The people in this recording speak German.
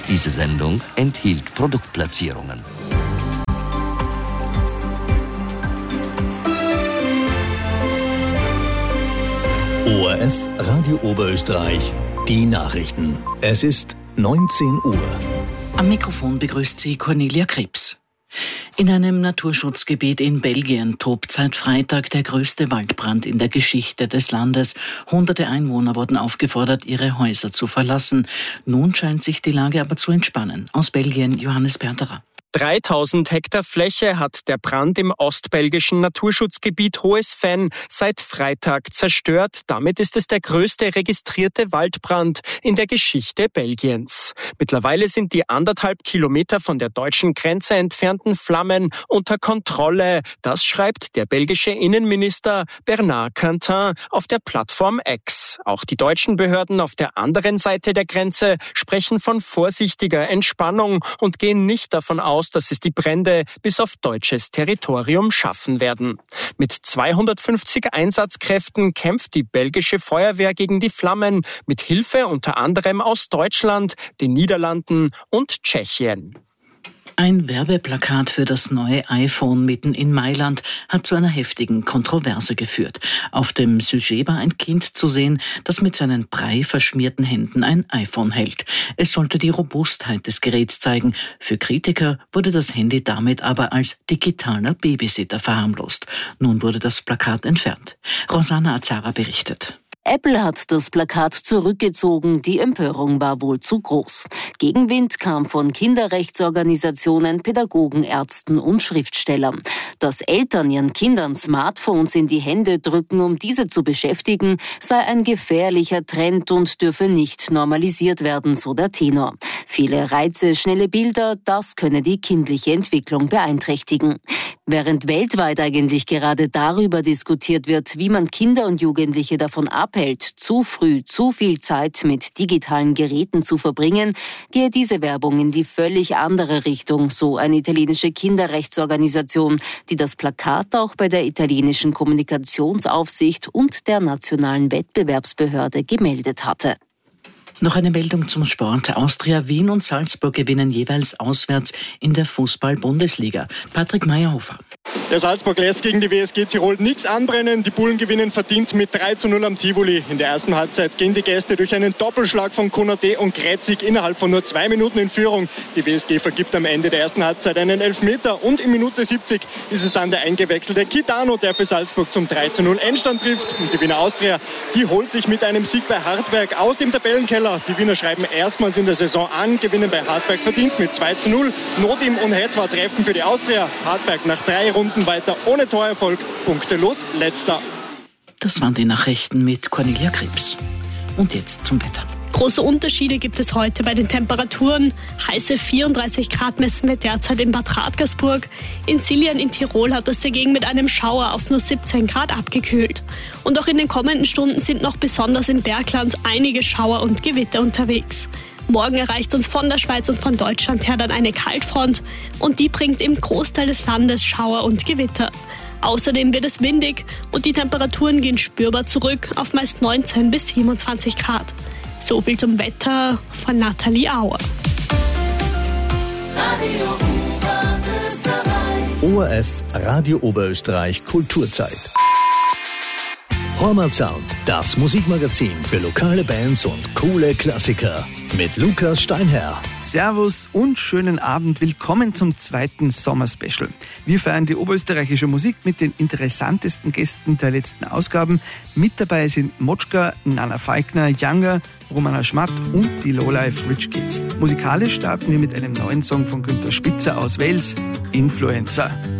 Diese Sendung enthielt Produktplatzierungen. ORF Radio Oberösterreich, die Nachrichten. Es ist 19 Uhr. Am Mikrofon begrüßt Sie Cornelia Krebs. In einem Naturschutzgebiet in Belgien tobt seit Freitag der größte Waldbrand in der Geschichte des Landes. Hunderte Einwohner wurden aufgefordert, ihre Häuser zu verlassen. Nun scheint sich die Lage aber zu entspannen. Aus Belgien Johannes Berterer. 3000 Hektar Fläche hat der Brand im ostbelgischen Naturschutzgebiet Hohes Venn seit Freitag zerstört. Damit ist es der größte registrierte Waldbrand in der Geschichte Belgiens. Mittlerweile sind die 1,5 Kilometer von der deutschen Grenze entfernten Flammen unter Kontrolle. Das schreibt der belgische Innenminister Bernard Quentin auf der Plattform X. Auch die deutschen Behörden auf der anderen Seite der Grenze sprechen von vorsichtiger Entspannung und gehen nicht davon aus, dass es die Brände bis auf deutsches Territorium schaffen werden. Mit 250 Einsatzkräften kämpft die belgische Feuerwehr gegen die Flammen, mit Hilfe unter anderem aus Deutschland, den Niederlanden und Tschechien. Ein Werbeplakat für das neue iPhone mitten in Mailand hat zu einer heftigen Kontroverse geführt. Auf dem Sujet war ein Kind zu sehen, das mit seinen brei-verschmierten Händen ein iPhone hält. Es sollte die Robustheit des Geräts zeigen. Für Kritiker wurde das Handy damit aber als digitaler Babysitter verharmlost. Nun wurde das Plakat entfernt. Rosanna Azara berichtet. Apple hat das Plakat zurückgezogen, die Empörung war wohl zu groß. Gegenwind kam von Kinderrechtsorganisationen, Pädagogen, Ärzten und Schriftstellern. Dass Eltern ihren Kindern Smartphones in die Hände drücken, um diese zu beschäftigen, sei ein gefährlicher Trend und dürfe nicht normalisiert werden, so der Tenor. Viele Reize, schnelle Bilder, das könne die kindliche Entwicklung beeinträchtigen. Während weltweit eigentlich gerade darüber diskutiert wird, wie man Kinder und Jugendliche davon abhält, zu früh zu viel Zeit mit digitalen Geräten zu verbringen, gehe diese Werbung in die völlig andere Richtung, so eine italienische Kinderrechtsorganisation, die das Plakat auch bei der italienischen Kommunikationsaufsicht und der nationalen Wettbewerbsbehörde gemeldet hatte. Noch eine Meldung zum Sport. Austria Wien und Salzburg gewinnen jeweils auswärts in der Fußball-Bundesliga. Patrick Meyerhofer. Der Salzburg lässt gegen die WSG Tirol nichts anbrennen. Die Bullen gewinnen verdient mit 3:0 am Tivoli. In der ersten Halbzeit gehen die Gäste durch einen Doppelschlag von Konaté und Kretzig innerhalb von nur 2 Minuten in Führung. Die WSG vergibt am Ende der ersten Halbzeit einen Elfmeter und in Minute 70 ist es dann der eingewechselte Kitano, der für Salzburg zum 3:0 Endstand trifft. Und die Wiener Austria, die holt sich mit einem Sieg bei Hartberg aus dem Tabellenkeller. Die Wiener schreiben erstmals in der Saison an, gewinnen bei Hartberg verdient mit 2:0. Nodim und Hetwa treffen für die Austria. Hartberg nach 3 Runden weiter ohne Torerfolg, punktelos letzter. Das waren die Nachrichten mit Cornelia Krebs. Und jetzt zum Wetter. Große Unterschiede gibt es heute bei den Temperaturen. Heiße 34 Grad messen wir derzeit in Bad Radkersburg. In Siljan in Tirol hat es dagegen mit einem Schauer auf nur 17 Grad abgekühlt. Und auch in den kommenden Stunden sind noch besonders im Bergland einige Schauer und Gewitter unterwegs. Morgen erreicht uns von der Schweiz und von Deutschland her dann eine Kaltfront und die bringt im Großteil des Landes Schauer und Gewitter. Außerdem wird es windig und die Temperaturen gehen spürbar zurück auf meist 19 bis 27 Grad. So viel zum Wetter von Nathalie Auer. ORF Radio Oberösterreich Kulturzeit. Hormel Sound, das Musikmagazin für lokale Bands und coole Klassiker. Mit Lukas Steinherr. Servus und schönen Abend. Willkommen zum 2. Sommer-Special. Wir feiern die oberösterreichische Musik mit den interessantesten Gästen der letzten Ausgaben. Mit dabei sind Motschka, Nana Falkner, Younger, Romana Schmatt und die Lowlife Rich Kids. Musikalisch starten wir mit einem neuen Song von Günter Spitzer aus Wales, Influencer.